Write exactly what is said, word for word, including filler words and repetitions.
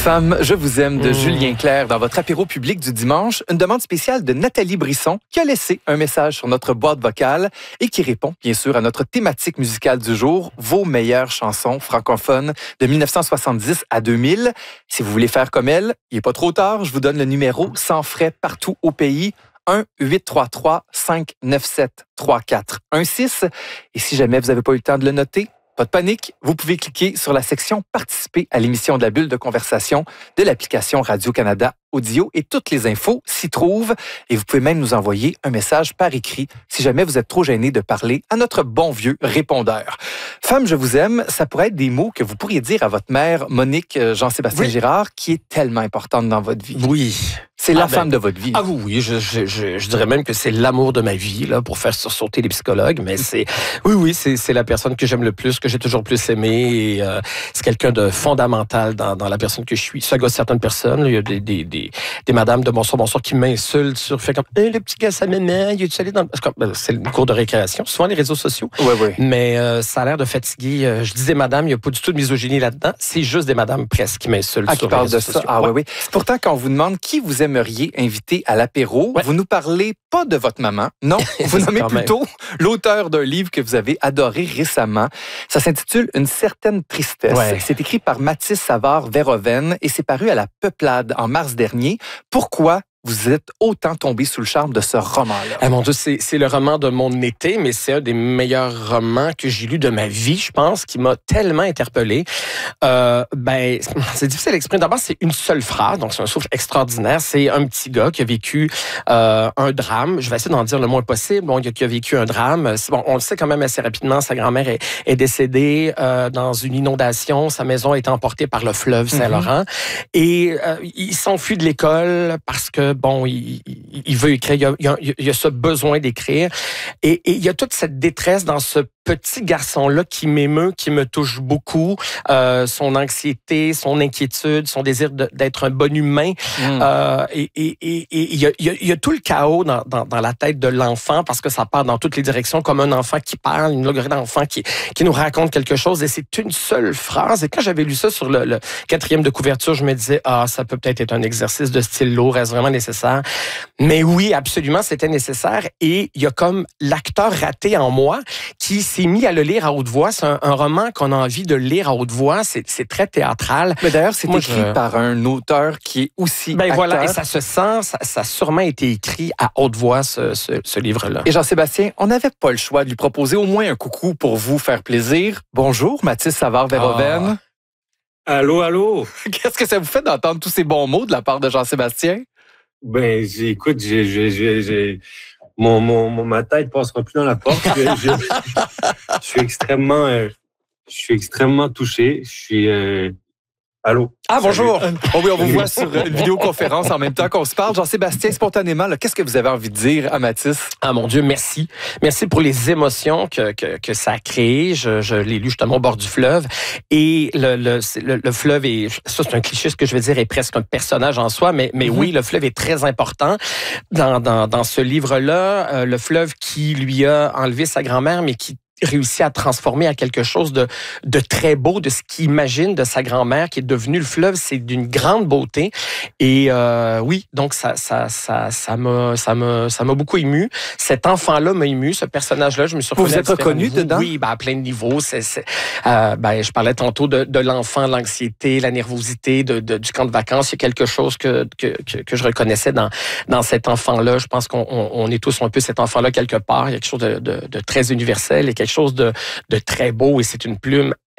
Femme, je vous aime de Mmh. Julien Clerc dans votre apéro public du dimanche. Une demande spéciale de Nathalie Brisson qui a laissé un message sur notre boîte vocale et qui répond bien sûr à notre thématique musicale du jour, vos meilleures chansons francophones de mille neuf cent soixante-dix à deux mille. Si vous voulez faire comme elle, il n'est pas trop tard, je vous donne le numéro sans frais partout au pays. un huit trois trois cinq neuf sept trois quatre un six. Et si jamais vous n'avez pas eu le temps de le noter, pas de panique, vous pouvez cliquer sur la section « Participer à l'émission de la bulle de conversation » de l'application Radio-Canada Audio et toutes les infos s'y trouvent. Et vous pouvez même nous envoyer un message par écrit si jamais vous êtes trop gêné de parler à notre bon vieux répondeur. Femme, je vous aime, ça pourrait être des mots que vous pourriez dire à votre mère, Monique Jean-Sébastien Oui. Girard, qui est tellement importante dans votre vie. Oui. C'est la Ah ben, femme de votre vie. Ah oui, oui, je, je, je, je dirais même que c'est l'amour de ma vie, là, pour faire sursauter les psychologues, mais c'est, oui, oui, c'est, c'est la personne que j'aime le plus, que j'ai toujours plus aimé, et euh, c'est quelqu'un de fondamental dans, dans la personne que je suis. Ça gosse certaines personnes, là, il y a des, des, des, des madames de bonsoir, bonsoir qui m'insultent sur, fait comme, hey, le petit gars, sa maman, il est allé dans, c'est une cour de récréation, souvent les réseaux sociaux. Oui, oui. Mais euh, ça a l'air de fatiguer. Euh, je disais madame, il n'y a pas du tout de misogynie là-dedans, c'est juste des madames presque qui m'insultent Ah, sur qui parle les réseaux de ça. sociaux. Ah Ouais. oui, oui. Pourtant, quand on vous demande qui vous aimeriez inviter à l'apéro, Ouais. vous nous parlez pas de votre maman. Non, vous nommez Quand même. plutôt l'auteur d'un livre que vous avez adoré récemment. Ça s'intitule « Une certaine tristesse Ouais. ». C'est écrit par Mathis Savard-Verhoeven et c'est paru à la Peuplade en mars dernier. Pourquoi vous êtes autant tombé sous le charme de ce roman-là? Ah mon Dieu, c'est, c'est le roman de mon été, mais c'est un des meilleurs romans que j'ai lu de ma vie, je pense, qui m'a tellement interpellé. Euh, ben, c'est difficile à exprimer. D'abord, c'est une seule phrase, donc c'est un souffle extraordinaire. C'est un petit gars qui a vécu euh, un drame. Je vais essayer d'en dire le moins possible. Bon, qui a vécu un drame. C'est, bon, on le sait quand même assez rapidement. Sa grand-mère est, est décédée euh, dans une inondation. Sa maison a été emportée par le fleuve Saint-Laurent. Mm-hmm. Et euh, il s'enfuit de l'école parce que bon, il, il, il veut écrire, il y, a, il, y a, il y a ce besoin d'écrire. Et, et il y a toute cette détresse dans ce petit garçon-là qui m'émeut, qui me touche beaucoup. Euh, son anxiété, son inquiétude, son désir de, d'être un bon humain. Mm. Euh, et, et, et, et il, y a, il, y a, il y a tout le chaos dans, dans, dans la tête de l'enfant parce que ça part dans toutes les directions comme un enfant qui parle, une logerie d'enfant qui, qui nous raconte quelque chose. Et c'est une seule phrase. Et quand j'avais lu ça sur le, le quatrième de couverture, je me disais, ah, ça peut peut-être être un exercice de style lourd. Est-ce vraiment nécessaire? Mais oui, absolument, c'était nécessaire. Et il y a comme l'acteur raté en moi qui s'est mis à le lire à haute voix. C'est un, un roman qu'on a envie de lire à haute voix. C'est, c'est très théâtral. Mais d'ailleurs, c'est Moi, écrit je... par un auteur qui est aussi ben acteur. Voilà, et ça se sent, ça, ça a sûrement été écrit à haute voix, ce, ce, ce livre-là. Et Jean-Sébastien, on n'avait pas le choix de lui proposer au moins un coucou pour vous faire plaisir. Bonjour, Mathis Savard-Verhoeven. Ah. Allô, allô. Qu'est-ce que ça vous fait d'entendre tous ces bons mots de la part de Jean-Sébastien? Ben, j'ai, écoute, j'ai, j'ai, j'ai, j'ai... Mon, mon, mon, ma tête passera plus dans la porte. je, je, je suis extrêmement, euh, je suis extrêmement touché. Je suis, euh... allô. Ah, bonjour. Oh oui, on vous voit sur une vidéoconférence en même temps qu'on se parle. Jean-Sébastien, spontanément, là, qu'est-ce que vous avez envie de dire à Mathis? Ah, mon Dieu, merci. Merci pour les émotions que, que, que ça a créées. Je, je l'ai lu justement au bord du fleuve. Et le, le, le, le fleuve est, ça c'est un cliché, ce que je veux dire, est presque un personnage en soi, mais, mais mm-hmm. oui, le fleuve est très important dans, dans, dans ce livre-là. Euh, le fleuve qui lui a enlevé sa grand-mère, mais qui réussi à transformer à quelque chose de, de très beau, de ce qu'il imagine de sa grand-mère qui est devenue le fleuve. C'est d'une grande beauté. Et euh, oui, donc ça, ça, ça, ça m'a, ça m'a, ça m'a beaucoup ému. Cet enfant-là m'a ému, ce personnage-là. Je me suis vous vous êtes reconnu dedans? Oui, ben, à plein de niveaux. C'est, c'est, euh, ben, je parlais tantôt de, de l'enfant, l'anxiété, la nervosité de, de, du camp de vacances. Il y a quelque chose que, que, que, que je reconnaissais dans, dans cet enfant-là. Je pense qu'on on, on est tous un peu cet enfant-là quelque part. Il y a quelque chose de, de, de très universel et quelque chose de, de très beau et c'est une plume